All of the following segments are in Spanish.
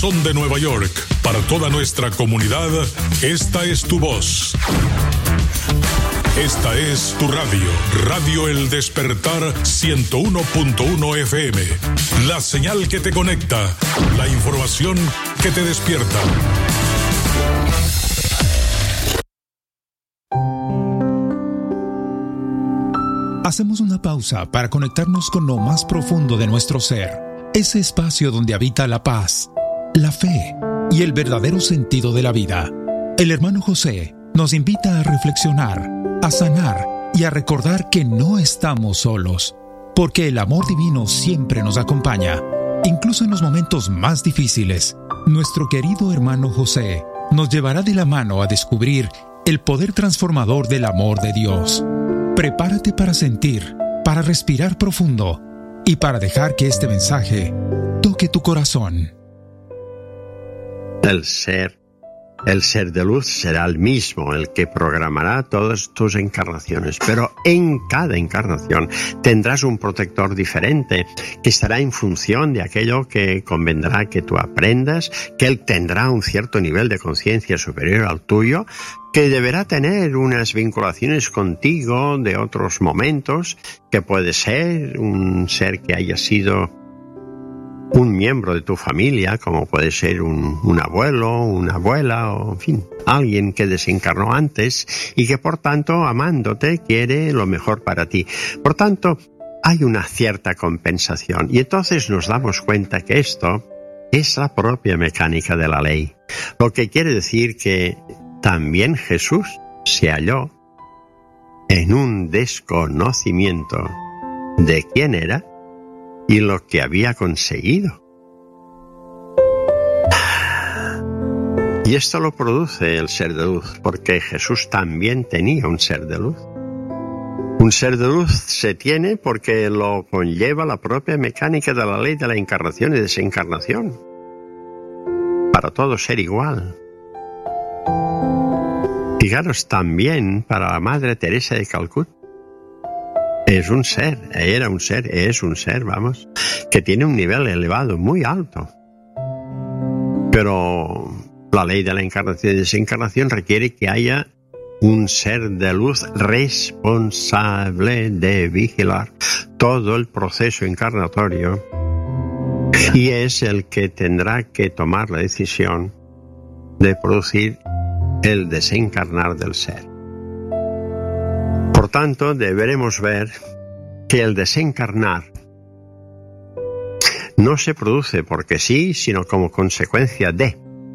Son de Nueva York, para toda nuestra comunidad, esta es tu voz. Esta es tu radio, Radio El Despertar 101.1 FM. La señal que te conecta, la información que te despierta. Hacemos una pausa para conectarnos con lo más profundo de nuestro ser, ese espacio donde habita la paz, la fe y el verdadero sentido de la vida. El hermano José nos invita a reflexionar, a sanar y a recordar que no estamos solos, porque el amor divino siempre nos acompaña, incluso en los momentos más difíciles. Nuestro querido hermano José nos llevará de la mano a descubrir el poder transformador del amor de Dios. Prepárate para sentir, para respirar profundo y para dejar que este mensaje toque tu corazón. El ser de luz será el mismo, el que programará todas tus encarnaciones, pero en cada encarnación tendrás un protector diferente que estará en función de aquello que convendrá que tú aprendas, que él tendrá un cierto nivel de conciencia superior al tuyo, que deberá tener unas vinculaciones contigo de otros momentos, que puede ser un ser que haya sido un miembro de tu familia, como puede ser un abuelo, una abuela, o en fin, alguien que desencarnó antes y que por tanto, amándote, quiere lo mejor para ti. Por tanto, hay una cierta compensación y entonces nos damos cuenta que esto es la propia mecánica de la ley. Lo que quiere decir que también Jesús se halló en un desconocimiento de quién era y lo que había conseguido. Y esto lo produce el ser de luz, porque Jesús también tenía un ser de luz. Un ser de luz se tiene porque lo conlleva la propia mecánica de la ley de la encarnación y desencarnación. Para todo ser igual. Fijaros también para la Madre Teresa de Calcuta. Es un ser, vamos, que tiene un nivel elevado, muy alto. Pero la ley de la encarnación y desencarnación requiere que haya un ser de luz responsable de vigilar todo el proceso encarnatorio y es el que tendrá que tomar la decisión de producir el desencarnar del ser. Por tanto, deberemos ver que el desencarnar no se produce porque sí, sino como consecuencia de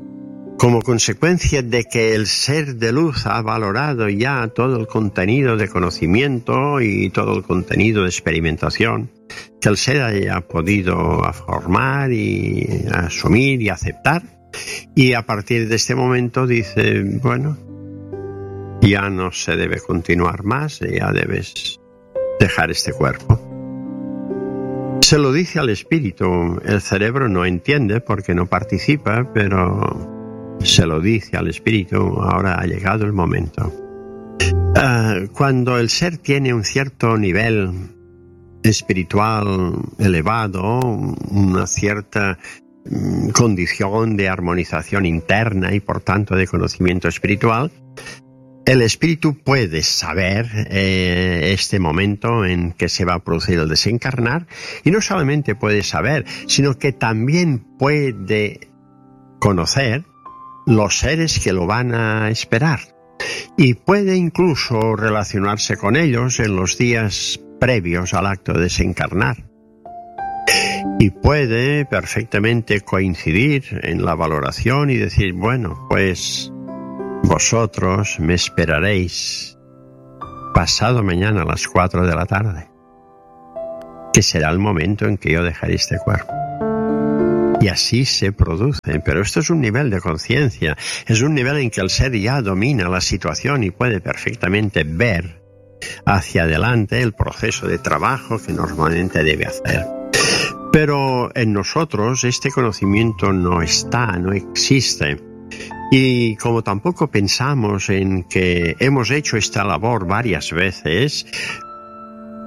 que el ser de luz ha valorado ya todo el contenido de conocimiento y todo el contenido de experimentación que el ser haya podido formar y asumir y aceptar. Y a partir de este momento dice, bueno, ya no se debe continuar más, ya debes dejar este cuerpo. Se lo dice al espíritu, el cerebro no entiende porque no participa, pero se lo dice al espíritu, ahora ha llegado el momento. Cuando el ser tiene un cierto nivel espiritual elevado, una cierta condición de armonización interna y por tanto de conocimiento espiritual, el espíritu puede saber este momento en que se va a producir el desencarnar y no solamente puede saber, sino que también puede conocer los seres que lo van a esperar y puede incluso relacionarse con ellos en los días previos al acto de desencarnar. Y puede perfectamente coincidir en la valoración y decir, bueno, pues vosotros me esperaréis pasado mañana a las 4 de la tarde, que será el momento en que yo dejaré este cuerpo. Y así se produce, pero esto es un nivel de conciencia, es un nivel en que el ser ya domina la situación y puede perfectamente ver hacia adelante el proceso de trabajo que normalmente debe hacer. Pero en nosotros este conocimiento no existe. Y como tampoco pensamos en que hemos hecho esta labor varias veces,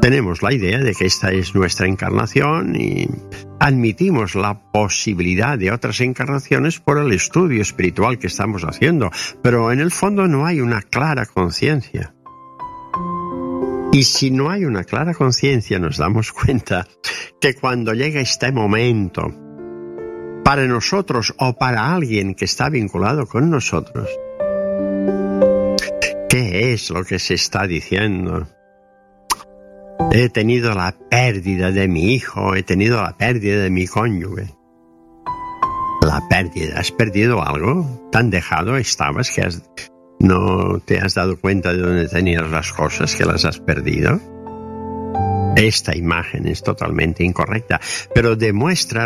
tenemos la idea de que esta es nuestra encarnación y admitimos la posibilidad de otras encarnaciones por el estudio espiritual que estamos haciendo, pero en el fondo no hay una clara conciencia. Y si no hay una clara conciencia, nos damos cuenta que cuando llega este momento, para nosotros o para alguien que está vinculado con nosotros, ¿qué es lo que se está diciendo? He tenido la pérdida de mi hijo, he tenido la pérdida de mi cónyuge. La pérdida, ¿has perdido algo? ¿Tan dejado estabas que no te has dado cuenta de dónde tenías las cosas que las has perdido? Esta imagen es totalmente incorrecta, pero demuestra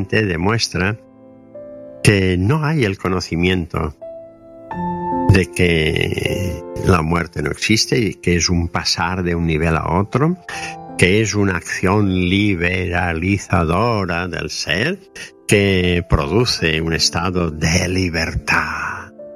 que no hay el conocimiento de que la muerte no existe y que es un pasar de un nivel a otro, que es una acción liberalizadora del ser que produce un estado de libertad.